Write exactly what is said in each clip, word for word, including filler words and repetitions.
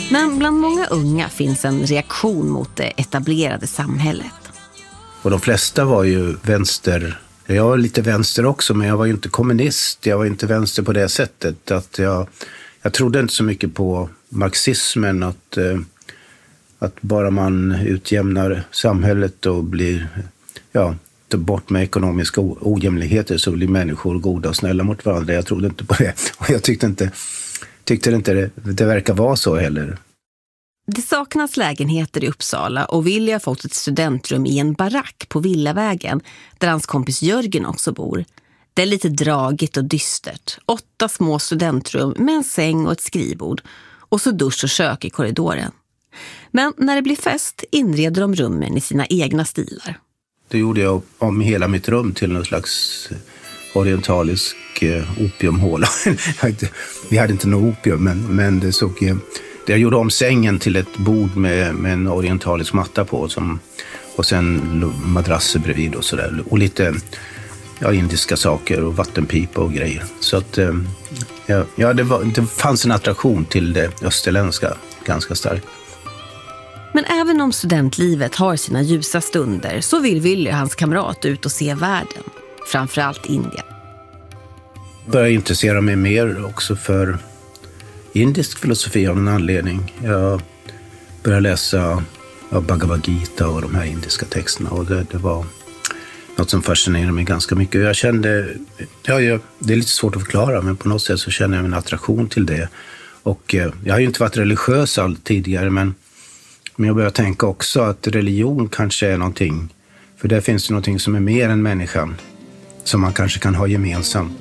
Men bland många unga finns en reaktion mot det etablerade samhället. Och de flesta var ju vänster. Jag var lite vänster också, men jag var ju inte kommunist. Jag var inte vänster på det sättet. Att jag, jag trodde inte så mycket på marxismen. Att, att bara man utjämnar samhället och blir, ja, tar bort med ekonomiska ojämlikheter så blir människor goda och snälla mot varandra. Jag trodde inte på det. Och jag tyckte inte, tyckte inte det, det verkar vara så heller. Det saknas lägenheter i Uppsala och Willy har fått ett studentrum i en barack på Villavägen där hans kompis Jörgen också bor. Det är lite dragigt och dystert. Åtta små studentrum med en säng och ett skrivbord och så dusch och kök i korridoren. Men när det blir fest inreder de rummen i sina egna stilar. Då gjorde jag om hela mitt rum till någon slags orientalisk opiumhåla. Vi hade inte något opium, men, men det såg... Jag gjorde om sängen till ett bord med, med en orientalisk matta på som, och sen madrasser bredvid och sådär. Och lite ja, indiska saker och vattenpipa och grejer. Så att ja, ja, det, var, det fanns en attraktion till det österländska ganska starkt. Men även om studentlivet har sina ljusa stunder så vill Willy och hans kamrat ut och se världen. Framförallt Indien. Jag började intressera mig mer också för indisk filosofi av en anledning. Jag började läsa Bhagavad Gita och de här indiska texterna och det, det var något som fascinerade mig ganska mycket. Jag kände, ja, jag, det är lite svårt att förklara, men på något sätt så känner jag en attraktion till det. Och eh, jag har ju inte varit religiös allt tidigare, men, men jag börjar tänka också att religion kanske är någonting, för där finns det någonting som är mer än människan, som man kanske kan ha gemensamt.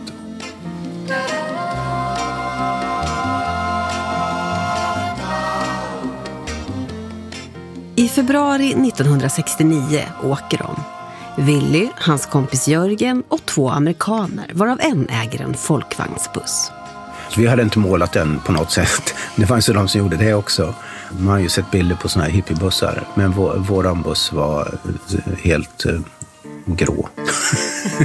I februari nittonhundrasextionio åker de. Willy, hans kompis Jörgen och två amerikaner, varav en äger en folkvagnsbuss. Vi hade inte målat den på något sätt. Det fanns ju de som gjorde det också. Man har ju sett bilder på såna här hippiebussar. Men vår, våran buss var helt uh, grå.